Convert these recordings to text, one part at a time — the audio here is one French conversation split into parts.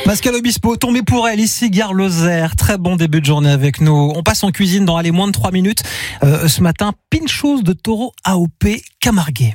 Pascal Obispo, tombé pour elle, ici Gare Lozère. Très bon début de journée avec nous. On passe en cuisine dans moins de 3 minutes. Ce matin, pinchos de taureau AOP Camarguais.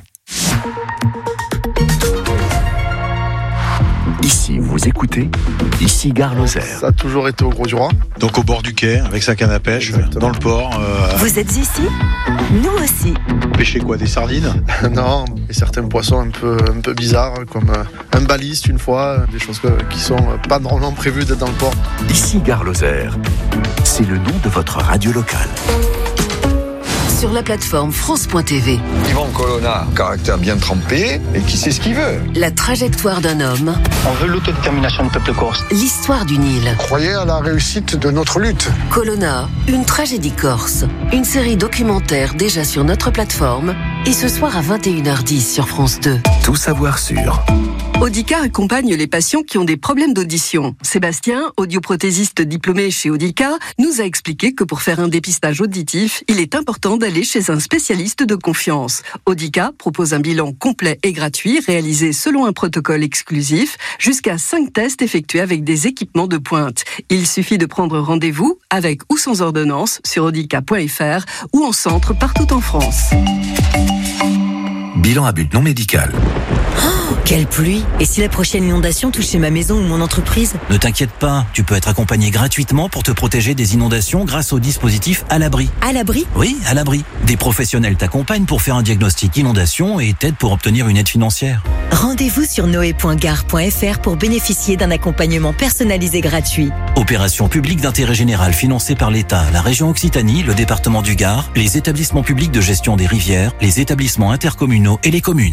Ici, vous écoutez, ici Gare Lozère. Ça a toujours été au Gros du Roi. Donc au bord du quai, avec sa canne à pêche, exactement. Dans le port. Vous êtes ici ? Nous aussi. Pêcher quoi, des sardines ? Non, et certains poissons un peu bizarres, comme un baliste une fois, des choses qui sont pas normalement prévues d'être dans le port. Ici Gare Lozère, c'est le nom de votre radio locale. Sur la plateforme France.tv. Yvan Colonna, caractère bien trempé et qui sait ce qu'il veut. La trajectoire d'un homme. On veut l'autodétermination du peuple corse. L'histoire d'une île. Croyez à la réussite de notre lutte. Colonna, une tragédie corse. Une série documentaire déjà sur notre plateforme et ce soir à 21h10 sur France 2. Tout savoir sur. Audica accompagne les patients qui ont des problèmes d'audition. Sébastien, audioprothésiste diplômé chez Audica, nous a expliqué que pour faire un dépistage auditif, il est important d'aller chez un spécialiste de confiance. Audica propose un bilan complet et gratuit réalisé selon un protocole exclusif, jusqu'à 5 tests effectués avec des équipements de pointe. Il suffit de prendre rendez-vous avec ou sans ordonnance sur audica.fr ou en centre partout en France. Bilan à but non médical. Quelle pluie! Et si la prochaine inondation touchait ma maison ou mon entreprise? Ne t'inquiète pas, tu peux être accompagné gratuitement pour te protéger des inondations grâce au dispositif À l'abri. À l'abri? Oui, À l'abri. Des professionnels t'accompagnent pour faire un diagnostic inondation et t'aident pour obtenir une aide financière. Rendez-vous sur noé.gare.fr pour bénéficier d'un accompagnement personnalisé gratuit. Opération publique d'intérêt général financée par l'État, la région Occitanie, le département du Gard, les établissements publics de gestion des rivières, les établissements intercommunaux et les communes.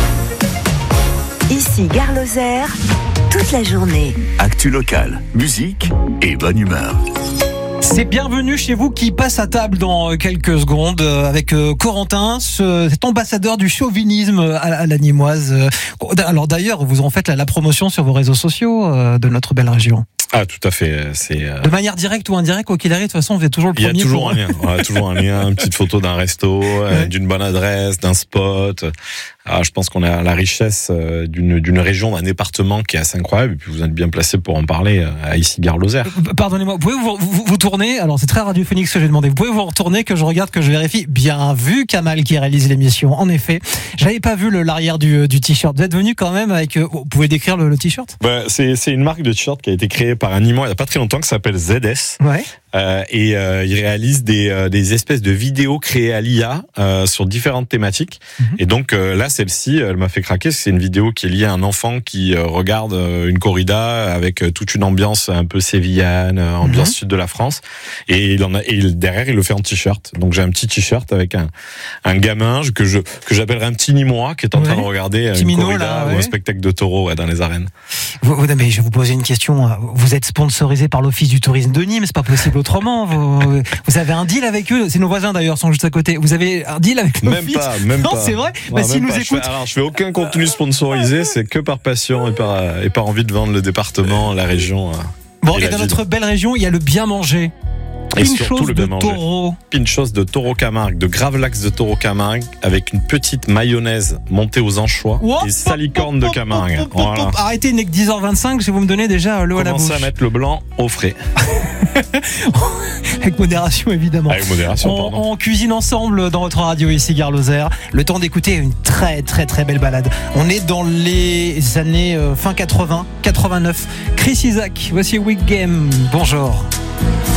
Ici Gare Lozère, toute la journée. Actu locale, musique et bonne humeur. C'est bienvenue chez vous qui passe à table dans quelques secondes avec Corentin, cet ambassadeur du chauvinisme à la Nîmoise. Alors d'ailleurs, vous en faites la promotion sur vos réseaux sociaux de notre belle région. Ah, tout à fait. De manière directe ou indirecte, quoi qu'il arrive, de toute façon, vous êtes toujours le premier. Il y a toujours un lien. Ouais, toujours un lien, une petite photo d'un resto, d'une bonne adresse, d'un spot. Alors, je pense qu'on a la richesse d'une région, d'un département qui est assez incroyable. Et puis, vous êtes bien placé pour en parler à ici Gare Lozère. Pardonnez-moi, vous pouvez vous tourner. Alors, c'est très radiophonique ce que j'ai demandé. Vous pouvez vous retourner, que je regarde, que je vérifie. Bien vu, Kamal qui réalise l'émission. En effet, j'avais pas vu l'arrière du t-shirt. Vous êtes venu quand même avec. Vous pouvez décrire le t-shirt? C'est une marque de t-shirt qui a été créée par un Nîmois il y a pas très longtemps qui s'appelle ZS. Ouais. Il réalise des espèces de vidéos créées à l'IA sur différentes thématiques. Et donc là, celle-ci, elle m'a fait craquer. C'est une vidéo qui est liée à un enfant qui regarde une corrida avec toute une ambiance un peu sévillane, ambiance sud de la France. Et derrière, il le fait en t-shirt. Donc j'ai un petit t-shirt avec un gamin que j'appellerais un petit Nîmois qui est en train de regarder une corrida ou un spectacle de taureau dans les arènes. Mais je vais vous poser une question. Vous êtes sponsorisé par l'Office du tourisme de Nîmes, c'est pas possible autrement. Vous avez un deal avec eux, c'est nos voisins d'ailleurs, sont juste à côté. Vous avez un deal avec l'Office? Même pas. Non, c'est vrai. Ouais, s'ils nous écoutent. Je fais aucun contenu sponsorisé, c'est que par passion et par envie de vendre le département, la région. Bon, et dans notre belle région, il y a le bien manger. Et surtout le bien manger. Taureau. Pinchos de taureau Camargue, de gravlax de taureau Camargue, avec une petite mayonnaise montée aux anchois et salicorne de Camargue. Voilà. Arrêtez, il n'est que 10h25, je vais vous me donner déjà l'eau à la bouche. Commencez à mettre le blanc au frais. Avec modération, évidemment. Avec modération, pardon. On cuisine ensemble dans votre radio ici, Gare Lozère. Le temps d'écouter une très très très belle balade. On est dans les années fin 80, 89. Chris Isaak, voici Week Game. Bonjour.